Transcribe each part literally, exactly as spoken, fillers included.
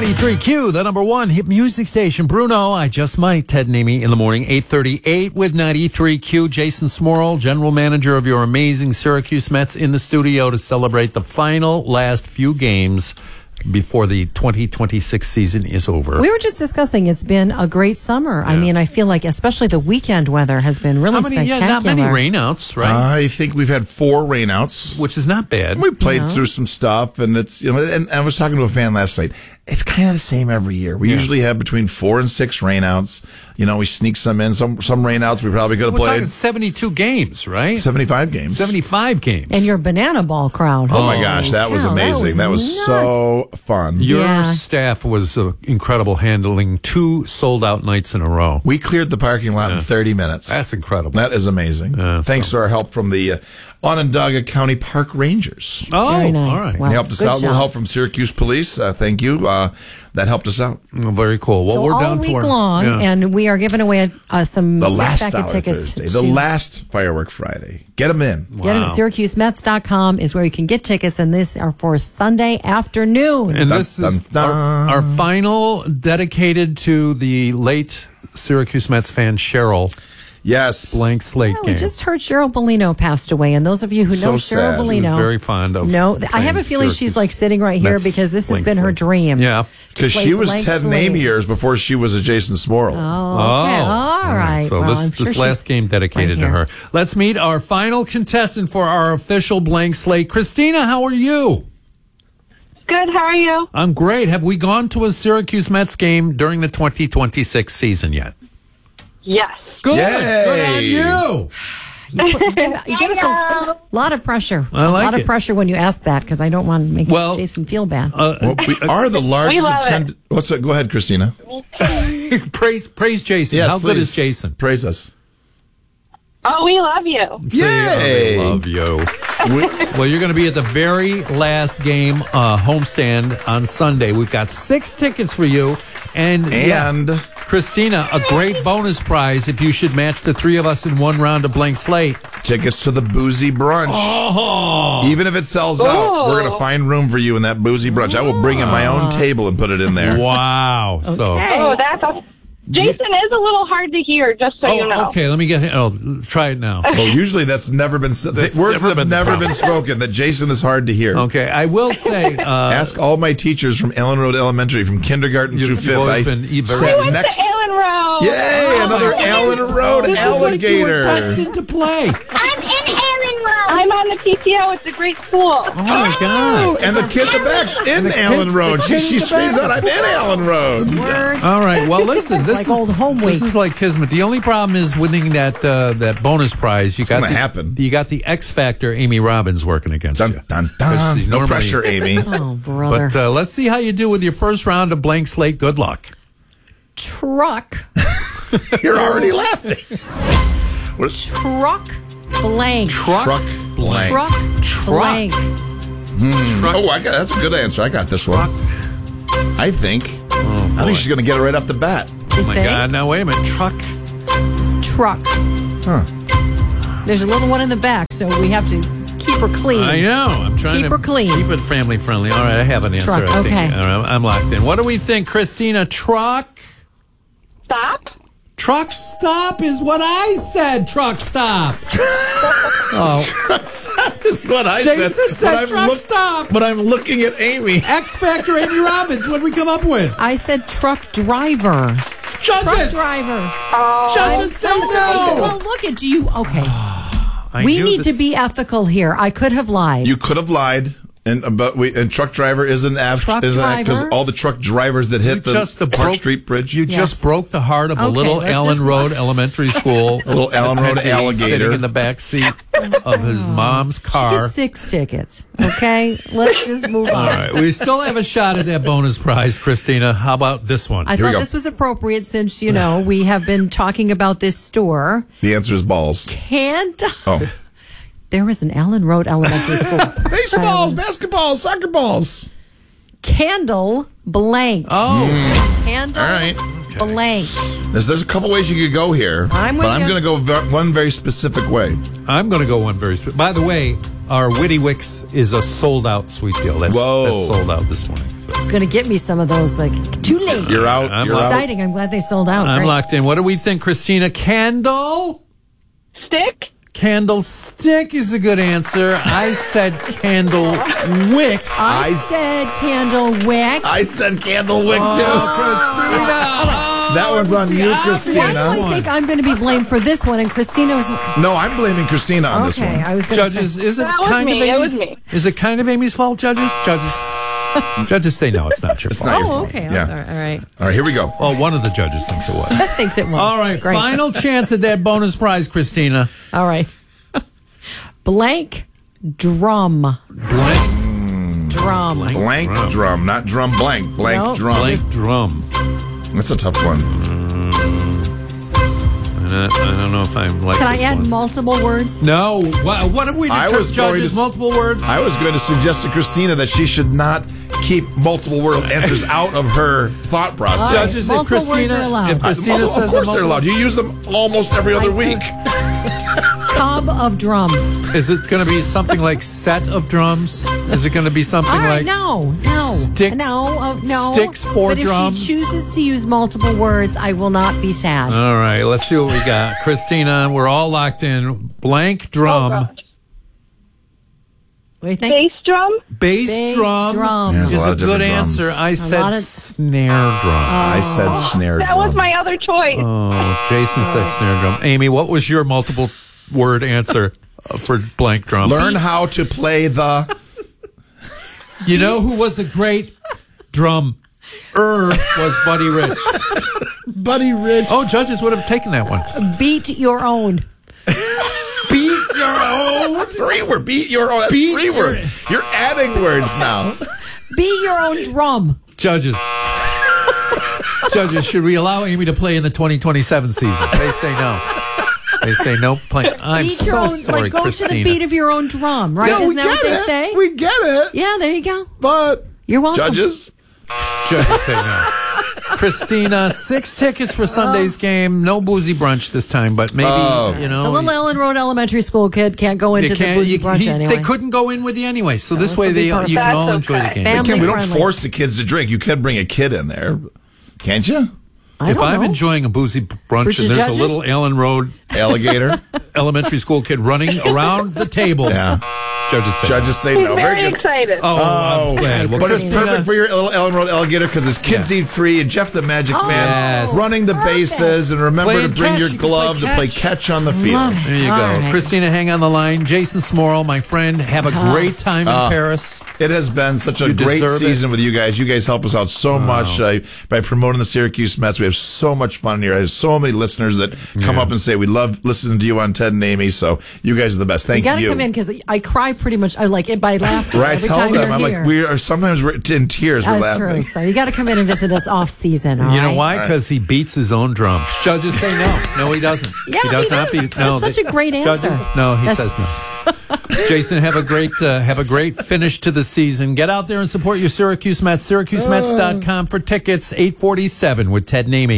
ninety-three Q, the number one hit music station. Bruno, I Just Might. Ted and Amy in the morning, eight thirty-eight with ninety-three Q. Jason Smorrell, general manager of your amazing Syracuse Mets, in the studio to celebrate the final last few games before the twenty twenty-six season is over. We were just discussing it's been a great summer. Yeah. I mean, I feel like especially the weekend weather has been really How many, spectacular. Yeah, not many rainouts, right? I think we've had four rainouts, which is not bad. We played no. through some stuff, and it's you know. And I was talking to a fan last night. It's kind of the same every year. We yeah. usually have between four and six rainouts. You know, we sneak some in. Some some rainouts we probably could have We're played. Talking seventy-two games, right? seventy-five games. seventy-five games. And your banana ball crowd. Oh, oh my gosh, that was cow, amazing. That was, that was so fun. Your yeah. staff was uh, incredible, handling two sold-out nights in a row. We cleared the parking lot yeah. in thirty minutes. That's incredible. That is amazing. Yeah, Thanks so. to our help from the uh, Onondaga County Park Rangers. Oh, very nice. All right. Wow. They helped us Good out. A job. little help from Syracuse Police. Uh, thank you. Uh, that helped us out. Oh, very cool. Well, so we're all down week to our, long, yeah. and we are giving away uh, some the last packet Dollar tickets. Thursday, to, the last Firework Friday. Get them in. Wow. Get them at Syracuse Mets dot com is where you can get tickets, and this are for Sunday afternoon. And dun, this dun, is dun. Our, our final dedicated to the late Syracuse Mets fan Cheryl. Yes. Blank slate Oh, game. we just heard Cheryl Bellino passed away, and those of you who So know sad. Cheryl She was Bellino, very fond of. no, I have a feeling Syracuse she's like sitting right here Mets because this has blank been her slate. dream. Yeah. Because play she was blank Ted slate. Name years before she was a Jason Smorrell. Oh, okay. All right. So well, this, I'm sure this she's last game dedicated right to her. here. Let's meet our final contestant for our official blank slate. Christina, how are you? Good, how are you? I'm great. Have we gone to a Syracuse Mets game during the twenty twenty-six season yet? Yes. Good. Yay. Good on you. You, put, you give, you give us a lot of pressure. I like a lot it. of pressure when you ask that because I don't want to make Well, Jason feel bad. Uh, Well, we are the largest love attended. What's that? Go ahead, Christina. praise, praise Jason. Yes, How good please. is Jason? Praise us. Oh, we love you. Yay. I love you. We- well, you're going to be at the very last game uh, homestand on Sunday. We've got six tickets for you. And, And yeah, Christina, a great bonus prize if you should match the three of us in one round of blank slate. tickets to the boozy brunch. Oh, Even if it sells out, we're going to find room for you in that boozy brunch. I will bring in my own table and put it in there. wow. So. Okay. Oh, that's awesome. Jason is a little hard to hear, just so Oh, you know. okay. Let me get. Oh, try it now. Well, usually that's never been said. That's Words never have been the never problem. been spoken. That Jason is hard to hear. Okay, I will say. Uh, Ask all my teachers from Ellen Road Elementary, from kindergarten You've- through you've fifth. always I been e- very- sat I went next. to Allen Road. Yay! Oh, Another my Allen goodness. Road this is like you were alligator. destined to play. I'm in Allen Road. I'm on the P T O. It's a great school. Oh my God! And the kid in the back's in the Allen kid- Road. the She, kid she in the screams back. out, "I'm in Allen Road!" Word. All right. Well, listen. This like is old home This week. is like kismet. The only problem is winning that uh, that bonus prize. You got gonna the, happen. You got the X Factor, Amy Robbins, working against you. Dun dun dun. She's No normally- pressure, Amy. Oh, brother. But uh, let's see how you do with your first round of blank slate. Good luck. Truck. You're already laughing. What is Truck blank. Truck, Truck blank. Truck blank. Oh, I got that's a good answer. I got this one. I think. Oh, I think she's gonna get it right off the bat. Oh my think? God! Now wait a minute. Truck. Truck. Huh. There's a little one in the back, so we have to keep her clean. I know. I'm trying Keep to her clean. keep it family friendly. All right, I have an answer. Truck, I think. okay. All right, I'm locked in. What do we think, Christina? Truck. Stop. Truck stop is what I said. Truck stop. oh, That is what I Jason said. said but I'm truck look- stop. But I'm looking at Amy. X Factor, Amy Robbins. What did we come up with? I said truck driver. Truck Judges. driver. Judges say no. Well, look at you. Okay. I we knew need this- to be ethical here. I could have lied. You could have lied. And but we and truck driver is an app Truck because driver? all the truck drivers that hit the just the Park broke- Street Bridge. You Yes. just broke the heart of a Okay, little let's Allen just- Road Elementary School. A little Allen Road attendee alligator. sitting in the back seat of his mom's car. Get six tickets. Okay? Let's just move on. All right, we still have a shot at that bonus prize, Christina. How about this one? I Here we thought go. this was appropriate since, you know, we have been talking about this store. The answer is balls. Can't. Oh, There was an Allen Road Elementary School. baseballs, basketballs, soccer balls. Candle blank. oh, Candle All right. blank. There's, there's a couple ways you could go here, I'm with but I'm you. going to go ver- one very specific way. I'm going to go one very. Spe- By the way, our Witty Wicks is a sold out sweet deal. That's, Whoa. that's sold out this morning. So. It's going to get me some of those, but too late. You're out. I'm You're out. out. Exciting. I'm glad they sold out. I'm Great. locked in. What do we think, Christina? Candle? Stick? Candlestick is a good answer. I said candle wick. I, I- said candle wick. I said candle wick, too. Oh, Christina. That one's on you, Christina. Why do I think I'm going to be blamed for this one? And Christina was No, I'm blaming Christina on this okay. one. I was going to Judges, say is it That was kind me. of It Amy's? was me. Is it kind of Amy's fault, judges? Judges, judges say no. It's not your It's fault. not your Oh, fault. okay. Yeah. All right. All right. All right, here we go. Well, one of the judges thinks it was. That thinks it was. All right, Great. final chance at that bonus prize, Christina. All right. Blank drum. Blank, Drum. Blank Drum. drum. not drum blank. Blank Nope. drum. blank drum. That's a tough one. Uh, I don't know if I'm like Can I this add one. multiple words? No. What, what have we I determined, was going judges? to- Multiple words? I was going to suggest to Christina that she should not keep multiple word answers out of her thought process. All right. Judges, if Multiple Christina, words are allowed. if Uh, Christina multiple- says of course a they're multiple- allowed. You use them almost every other week. Cob of drum. Is it going to be something like set of drums? Is it going to be something All right, like no, no, Sticks- no, uh, no. sticks for but drums? If she chooses to use multiple words, I will not be sad. All right, let's see what we got. Christina, we're all locked in. Blank drum. Oh, gosh. What do you think? Bass drum? Bass, Bass drum, drum. There's a is lot a of good different drums. answer. I lot said of- snare drum. I said snare That drum. was my other choice. Oh, Jason said snare drum. Amy, what was your multiple word answer uh, for blank drum? Learn how to play the. You know who was a great drum? Er was Buddy Rich. Buddy Rich. Oh, judges would have taken that one. Beat your own. Beat your own. Three word. Beat your own. That's Beat three your- word. You're adding words now. Beat your own drum. Judges. Judges, should we allow Amy to play in the twenty twenty-seven season? They say no. They say no playing. I'm Beat so your own. sorry, like go Christina. to the beat of your own drum, right? Yeah, Isn't we that get what they it. say? We get it. yeah, there you go. But You're welcome. judges. Judges say no. Christina, six tickets for Sunday's game. No boozy brunch this time, but maybe, Oh. you know. The little Ellen Road Elementary School kid can't go they into the can't- boozy you- brunch he- anyway. They couldn't go in with you anyway, so this this way will be they perfect. you can That's all enjoy the okay. game. Family Again, we don't friendly. force the kids to drink. You could bring a kid in there, can't you? I If don't I'm know. enjoying a boozy brunch Versus and there's judges? a little Allen Road Alligator. elementary school kid running around the tables, Yeah. judges say Judges say He's no. very Very good. excited. Oh, I'm glad. Well, But it's Christina, perfect for your little Ellen Road Alligator because it's Kids Yeah. Eat Free and Jeff the Magic Man Yes. running the Perfect. bases. And remember Playing to bring catch. your You can glove play to play catch. catch on the field. Love it. There you go. All right. Christina, hang on the line. Jason Smorrell, my friend, have a great time in Paris. It has been such a You great deserve it. season with you guys. You guys help us out so much uh, by promoting the Syracuse Mets. We have so much fun here. I have so many listeners that come Yeah. up and say, we love listening to you on Ted and Amy. So you guys are the best. You Thank got to you. come in because I cry pretty much. I like it by laughter Right, every tell time them. you're I'm here. like, we are sometimes we're in tears. We're That's laughing. true. So you got to come in and visit us off season. All You know right? why? Because he beats his own drum. Judges say no. No, he doesn't. Yeah, he does he not does. beat. No, That's such a great Judges- answer. No, he That's- says no. Jason, have a great uh, have a great finish to the season. Get out there and support your Syracuse Mets. Syracuse Mets dot com for tickets. eight forty-seven with Ted and Amy.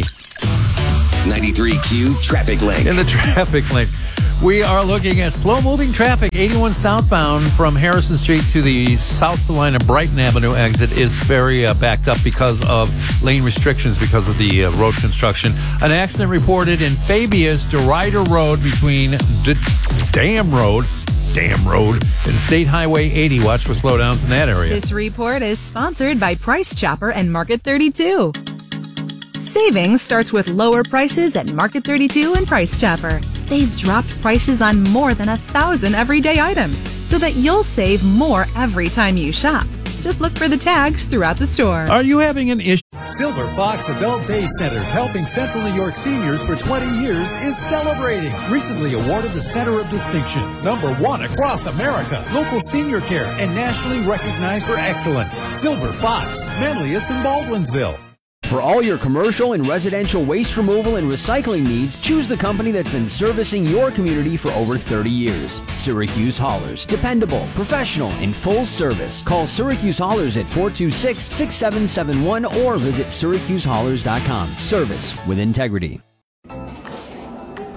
ninety-three Q Traffic Link. In the traffic link, we are looking at slow-moving traffic. eighty-one southbound from Harrison Street to the South Salina Brighton Avenue exit is very uh, backed up because of lane restrictions because of the uh, road construction. An accident reported in Fabius, DeRider Road between D- Dam Road, Dam Road, and State Highway eighty. Watch for slowdowns in that area. This report is sponsored by Price Chopper and Market thirty-two. Saving starts with lower prices at Market thirty-two and Price Chopper. They've dropped prices on more than a thousand everyday items so that you'll save more every time you shop. Just look for the tags throughout the store. Are you having an issue? Silver Fox Adult Day Centers, helping Central New York seniors for twenty years, is celebrating. Recently awarded the Center of Distinction, number one across America, local senior care, and nationally recognized for excellence. Silver Fox, Manlius and Baldwinsville. For all your commercial and residential waste removal and recycling needs, choose the company that's been servicing your community for over thirty years. Syracuse Haulers. Dependable, professional, and full service. Call Syracuse Haulers at four two six, six seven seven one or visit syracuse haulers dot com. Service with integrity.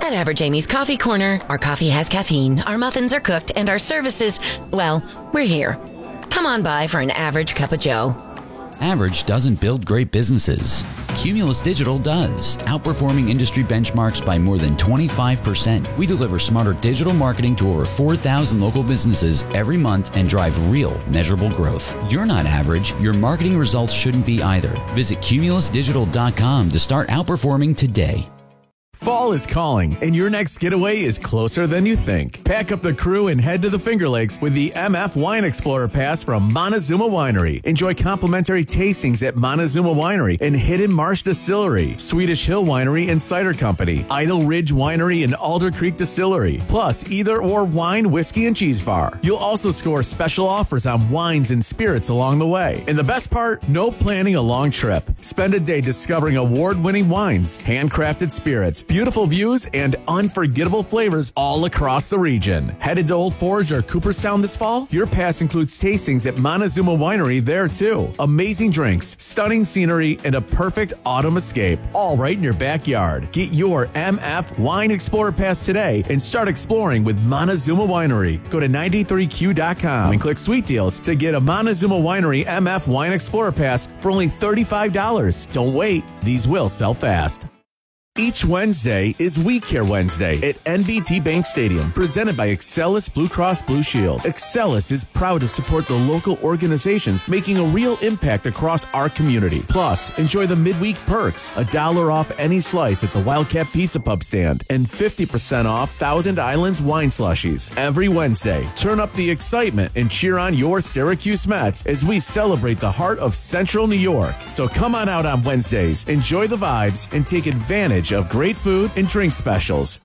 At Average Amy's Coffee Corner, our coffee has caffeine, our muffins are cooked, and our services, well, we're here. Come on by for an average cup of joe. Average doesn't build great businesses. Cumulus Digital does, outperforming industry benchmarks by more than twenty-five percent. We deliver smarter digital marketing to over four thousand local businesses every month and drive real, measurable growth. You're not average. Your marketing results shouldn't be either. Visit cumulus digital dot com to start outperforming today. Fall is calling, and your next getaway is closer than you think. Pack up the crew and head to the Finger Lakes with the M F Wine Explorer Pass from Montezuma Winery. Enjoy complimentary tastings at Montezuma Winery and Hidden Marsh Distillery, Swedish Hill Winery and Cider Company, Idle Ridge Winery and Alder Creek Distillery, plus either or wine, whiskey, and cheese bar. You'll also score special offers on wines and spirits along the way. And the best part, no planning a long trip. Spend a day discovering award-winning wines, handcrafted spirits, beautiful views, and unforgettable flavors all across the region. Headed to Old Forge or Cooperstown this fall? Your pass includes tastings at Montezuma Winery there too. Amazing drinks, stunning scenery, and a perfect autumn escape, all right in your backyard. Get your M F Wine Explorer Pass today and start exploring with Montezuma Winery. Go to ninety-three Q dot com and click Sweet Deals to get a Montezuma Winery M F Wine Explorer Pass for only thirty-five dollars. Don't wait, these will sell fast. Each Wednesday is We Care Wednesday at N B T Bank Stadium, presented by Excelis Blue Cross Blue Shield. Excelis is proud to support the local organizations making a real impact across our community. Plus, enjoy the midweek perks, a dollar off any slice at the Wildcat Pizza Pub stand, and fifty percent off Thousand Islands wine slushies. Every Wednesday, turn up the excitement and cheer on your Syracuse Mets as we celebrate the heart of Central New York. So come on out on Wednesdays, enjoy the vibes, and take advantage of great food and drink specials.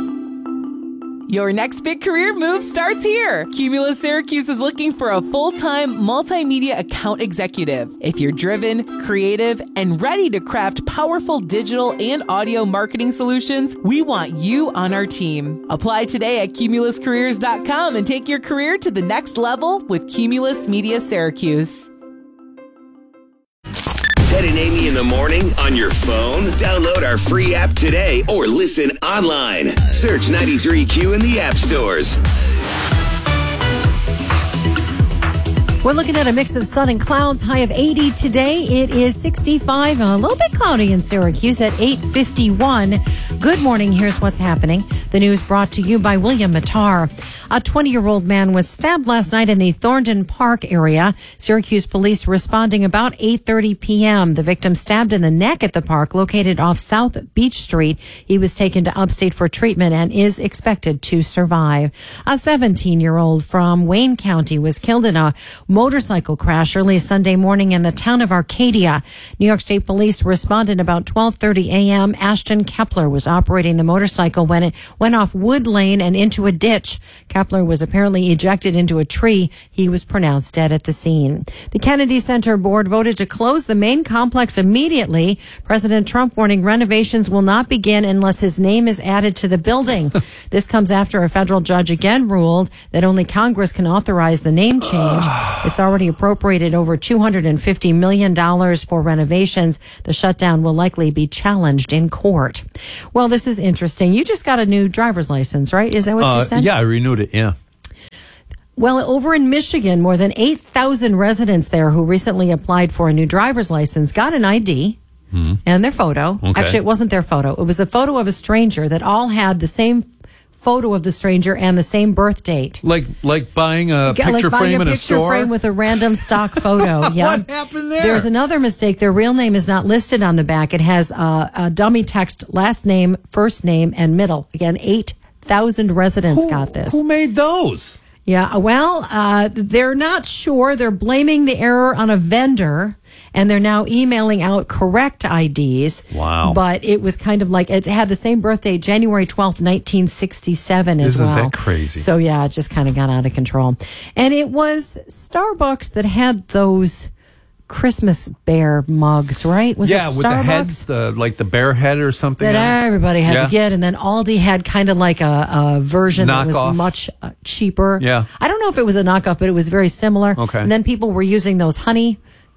Your next big career move starts here. Cumulus Syracuse is looking for a full-time multimedia account executive. If you're driven, creative, and ready to craft powerful digital and audio marketing solutions, we want you on our team. Apply today at cumulus careers dot com and take your career to the next level with Cumulus Media Syracuse. Ted and Amy in the morning on your phone. Download our free app today or listen online. Search ninety-three Q in the app stores. We're looking at a mix of sun and clouds, high of eighty today. It is sixty-five, a little bit cloudy in Syracuse at eight fifty-one. Good morning. Here's what's happening. The news brought to you by William Matar. A twenty-year-old man was stabbed last night in the Thorndon Park area. Syracuse police responding about eight thirty p.m. The victim stabbed in the neck at the park located off South Beach Street. He was taken to upstate for treatment and is expected to survive. A seventeen-year-old from Wayne County was killed in a motorcycle crash early Sunday morning in the town of Arcadia. New York State Police responded about twelve thirty a.m. Ashton Kepler was operating the motorcycle when it went off Wood Lane and into a ditch. Kepler was apparently ejected into a tree. He was pronounced dead at the scene. The Kennedy Center Board voted to close the main complex immediately. President Trump warning renovations will not begin unless his name is added to the building. This comes after a federal judge again ruled that only Congress can authorize the name change. It's already appropriated over two hundred fifty million dollars for renovations. The shutdown will likely be challenged in court. Well, this is interesting. You just got a new driver's license, right? Is that what uh, you said? Yeah, I renewed it, yeah. Well, over in Michigan, more than eight thousand residents there who recently applied for a new driver's license got an I D hmm. and their photo. Okay. Actually, it wasn't their photo. It was a photo of a stranger that all had the same photo of the stranger and the same birth date. Like like buying a Yeah, picture like buying frame a in a picture store? frame with a random stock photo. Yeah. What happened there? There's another mistake. Their real name is not listed on the back. It has uh, a dummy text, last name, first name, and middle. Again, eight thousand residents who, got this. Who made those? Yeah, well, uh, they're not sure. They're blaming the error on a vendor, and they're now emailing out correct I Ds. Wow. But it was kind of like, it had the same birthday, January twelfth, nineteen sixty-seven as Isn't well. that crazy? So, yeah, it just kind of got out of control. And it was Starbucks that had those Christmas bear mugs, right? Was yeah, it with the Starbucks? heads, the like the bear head or something. That on it? everybody had Yeah. to get, and then Aldi had kind of like a, a version that Knockoff. was much uh, cheaper. Yeah. I don't know if it was a knockoff, but it was very similar. Okay. And then people were using those honey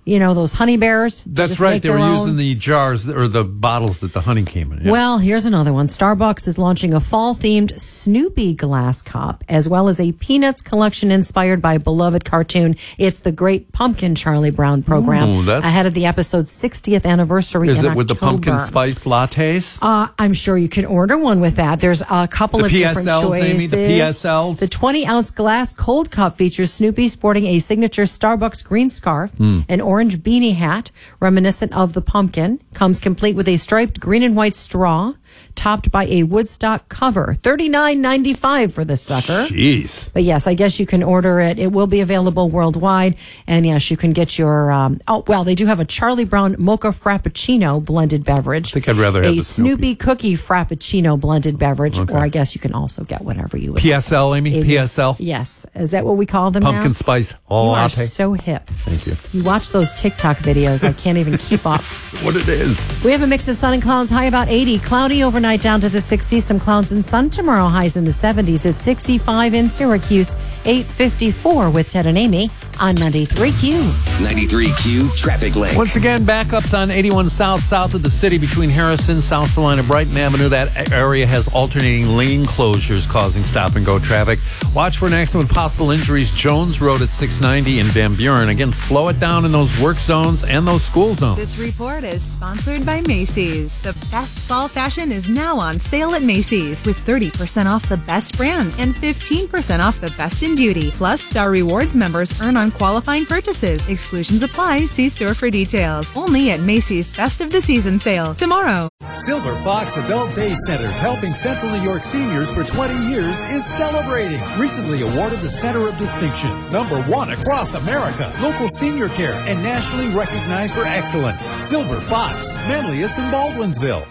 You know, those honey bears? That's Just right. make They were their using own. the jars or the bottles that the honey came in. Yeah. Well, here's another one. Starbucks is launching a fall-themed Snoopy glass cup, as well as a Peanuts collection inspired by a beloved cartoon. It's the Great Pumpkin Charlie Brown program, Ooh, that's- ahead of the episode's sixtieth anniversary Is in it with the pumpkin October. spice lattes? Uh, I'm sure you can order one with that. There's a couple The of P different S Ls, choices. Amy, the P S Ls. The twenty-ounce glass cold cup features Snoopy sporting a signature Starbucks green scarf, Mm. an orange beanie hat reminiscent of the pumpkin, comes complete with a striped green and white straw, topped by a Woodstock cover. thirty-nine ninety-five for this sucker. Jeez. But yes, I guess you can order it. It will be available worldwide. And yes, you can get your, um, oh, well, they do have a Charlie Brown Mocha Frappuccino blended beverage. I think I'd rather have a the Snoopy. Snoopy Cookie Frappuccino blended beverage. Okay. Or I guess you can also get whatever you would. P S L, Amy? It- P S L? Yes. Is that what we call them Pumpkin now? spice You are latte. so hip. Thank you. You watch those TikTok videos. I can't even keep up. What it is. We have a mix of sun and clouds, high about eighty. Cloudy overnight down to the sixties. Some clouds and sun tomorrow, highs in the seventies. At sixty-five in Syracuse, eight fifty-four with Ted and Amy on ninety-three Q. ninety-three Q traffic link. Once again, backups on eighty-one South, south of the city between Harrison, South Salina, Brighton Avenue. That area has alternating lane closures causing stop and go traffic. Watch for an accident with possible injuries. Jones Road at six ninety in Van Buren. Again, slow it down in those work zones and those school zones. This report is sponsored by Macy's. The best fall fashion is now on sale at Macy's with thirty percent off the best brands and fifteen percent off the best in beauty. Plus, Star Rewards members earn on qualifying purchases. Exclusions apply. See store for details. Only at Macy's Best of the Season sale tomorrow. Silver Fox Adult Day Centers, helping Central New York seniors for twenty years, is celebrating. Recently awarded the Center of Distinction, number one across America. Local senior care and nationally recognized for excellence. Silver Fox, Manlius and Baldwinsville.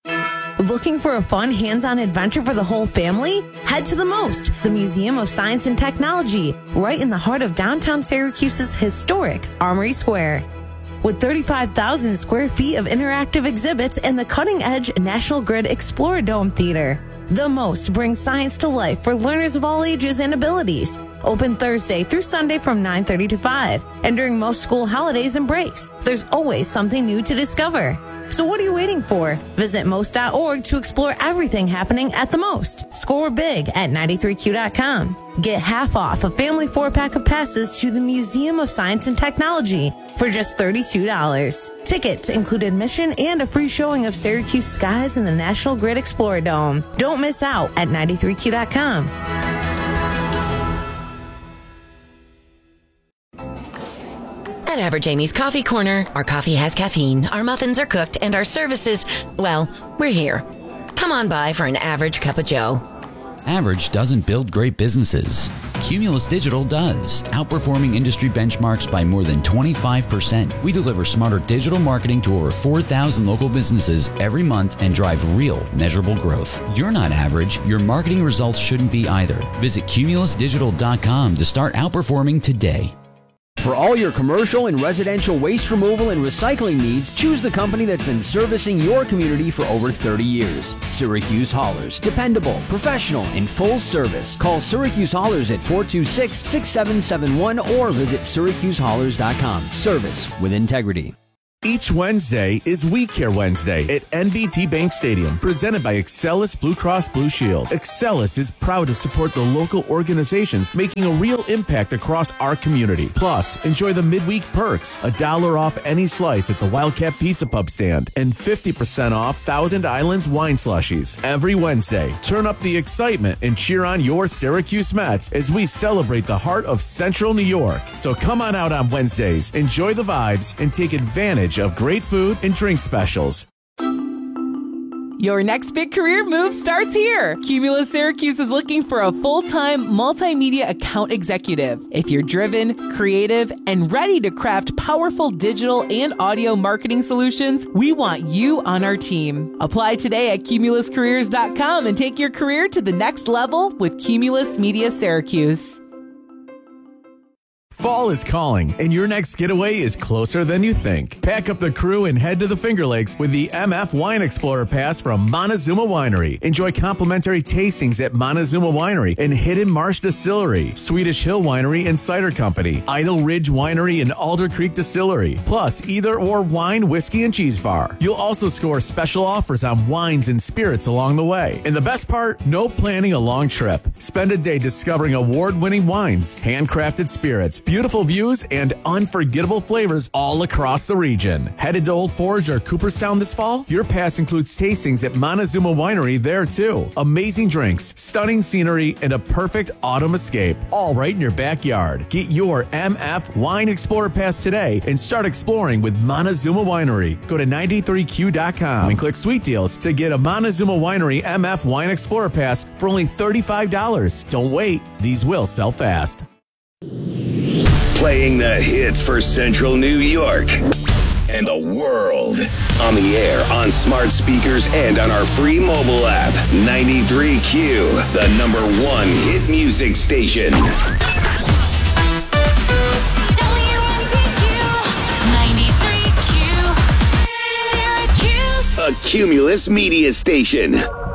Looking for a fun hands-on adventure for the whole family? Head to the MOST, the Museum of Science and Technology, right in the heart of downtown Syracuse's historic Armory Square. With thirty-five thousand square feet of interactive exhibits and the cutting-edge National Grid Explorer Dome Theater, the MOST brings science to life for learners of all ages and abilities. Open Thursday through Sunday from nine thirty to five, and during most school holidays and breaks, there's always something new to discover. So what are you waiting for? Visit most dot org to explore everything happening at the MOST. Score big at ninety-three Q dot com. Get half off a family four-pack of passes to the Museum of Science and Technology for just thirty-two dollars. Tickets include admission and a free showing of Syracuse skies in the National Grid Explorer Dome. Don't miss out at ninety-three Q dot com. At Average Amy's Coffee Corner, our coffee has caffeine, our muffins are cooked, and our services, well, we're here. Come on by for an average cup of joe. Average doesn't build great businesses. Cumulus Digital does, outperforming industry benchmarks by more than twenty-five percent. We deliver smarter digital marketing to over four thousand local businesses every month and drive real, measurable growth. You're not average. Your marketing results shouldn't be either. Visit cumulus digital dot com to start outperforming today. For all your commercial and residential waste removal and recycling needs, choose the company that's been servicing your community for over thirty years. Syracuse Haulers. Dependable, professional, and full service. Call Syracuse Haulers at four two six, six seven seven one or visit syracuse haulers dot com. Service with integrity. Each Wednesday is We Care Wednesday at N B T Bank Stadium, presented by Excelis Blue Cross Blue Shield. Excelis is proud to support the local organizations making a real impact across our community. Plus, enjoy the midweek perks, a dollar off any slice at the Wildcat Pizza Pub stand, and fifty percent off Thousand Islands wine slushies. Every Wednesday, turn up the excitement and cheer on your Syracuse Mets as we celebrate the heart of Central New York. So come on out on Wednesdays, enjoy the vibes, and take advantage of great food and drink specials. Your next big career move starts here. Cumulus Syracuse is looking for a full-time multimedia account executive. If you're driven, creative, and ready to craft powerful digital and audio marketing solutions, we want you on our team. Apply today at cumulus careers dot com and take your career to the next level with Cumulus Media Syracuse. Fall is calling, and your next getaway is closer than you think. Pack up the crew and head to the Finger Lakes with the M F Wine Explorer Pass from Montezuma Winery. Enjoy complimentary tastings at Montezuma Winery and Hidden Marsh Distillery, Swedish Hill Winery and Cider Company, Idle Ridge Winery and Alder Creek Distillery, plus either or wine, whiskey, and cheese bar. You'll also score special offers on wines and spirits along the way. And the best part, no planning a long trip. Spend a day discovering award-winning wines, handcrafted spirits, beautiful views, and unforgettable flavors all across the region. Headed to Old Forge or Cooperstown this fall? Your pass includes tastings at Montezuma Winery there too. Amazing drinks, stunning scenery, and a perfect autumn escape, all right in your backyard. Get your M F Wine Explorer Pass today and start exploring with Montezuma Winery. Go to ninety-three Q dot com and click Sweet Deals to get a Montezuma Winery M F Wine Explorer Pass for only thirty-five dollars. Don't wait, these will sell fast. Playing the hits for Central New York and the world. On the air, on smart speakers, and on our free mobile app. ninety-three Q, the number one hit music station. W N T Q, ninety-three Q, Syracuse. A Cumulus media station.